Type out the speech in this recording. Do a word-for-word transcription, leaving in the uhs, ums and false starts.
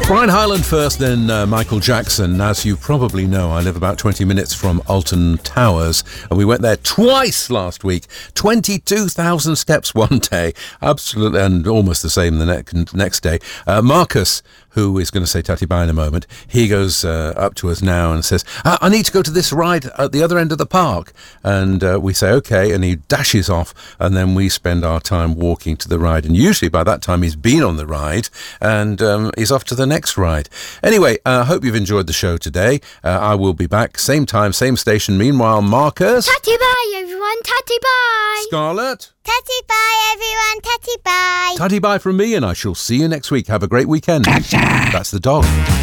Brian Hyland first, then uh, Michael Jackson. As you probably know, I live about twenty minutes from Alton Towers, and we went there twice last week. twenty-two thousand steps one day, absolutely, and almost the same the ne- next day. Uh, Marcus, who is going to say tatty bye in a moment, he goes uh, up to us now and says, I-, I need to go to this ride at the other end of the park. And uh, we say, okay, and he dashes off, and then we spend our time walking to the ride. And usually by that time he's been on the ride, and um, he's off to the next ride. Anyway, I uh, hope you've enjoyed the show today. Uh, I will be back, same time, same station. Meanwhile, Marcus. Tatty bye, everyone. Tatty bye. Scarlett. Tatty bye, everyone. Tatty bye. Tatty bye from me, and I shall see you next week. Have a great weekend. That's the dog.